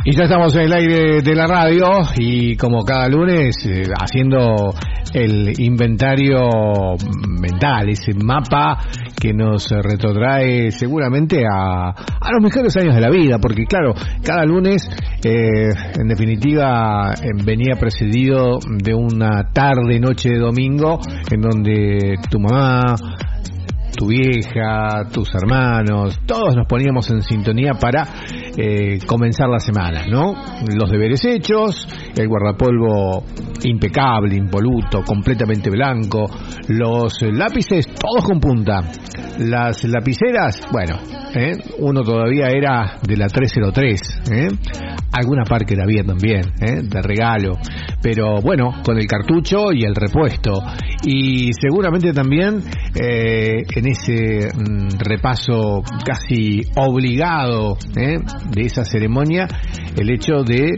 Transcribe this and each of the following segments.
Y ya estamos en el aire de la radio y como cada lunes haciendo el inventario mental, ese mapa que nos retrotrae seguramente a los mejores años de la vida, porque claro, cada lunes en definitiva venía precedido de una tarde, noche de domingo en donde tu mamá, tu vieja, tus hermanos, todos nos poníamos en sintonía para comenzar la semana, ¿no? Los deberes hechos, el guardapolvo impecable, impoluto, completamente blanco, los lápices todos con punta, las lapiceras, bueno, uno todavía era de la 303, alguna Parker había también, de regalo, pero bueno, con el cartucho y el repuesto, y seguramente también en ese repaso casi obligado de esa ceremonia, el hecho de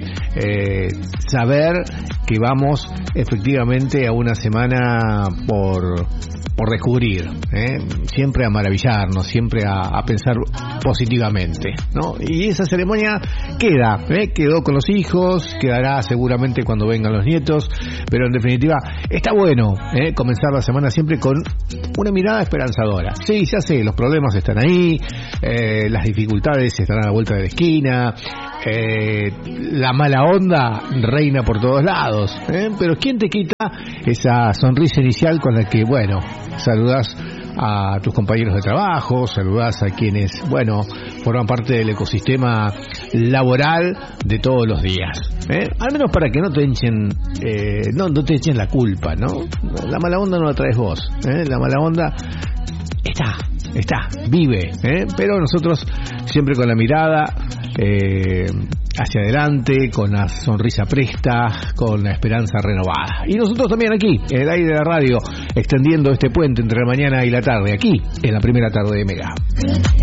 saber que vamos efectivamente a una semana por descubrir, siempre a maravillarnos, siempre a pensar positivamente, ¿no? Y esa ceremonia quedó con los hijos, quedará seguramente cuando vengan los nietos, pero en definitiva está bueno comenzar la semana siempre con una mirada esperanzadora. Sí, ya sé, los problemas están ahí, las dificultades están a la vuelta de la esquina, la mala onda reina por todos lados, pero ¿quién te quita esa sonrisa inicial con la que, bueno, saludás a tus compañeros de trabajo, saludás a quienes, bueno, forman parte del ecosistema laboral de todos los días, al menos para que no te echen no te echen la culpa, ¿no? La mala onda no la traes vos, la mala onda está, vive, pero nosotros siempre con la mirada hacia adelante, con la sonrisa presta, con la esperanza renovada. Y nosotros también aquí, en el aire de la radio, extendiendo este puente entre la mañana y la tarde, aquí, en la primera tarde de Mega.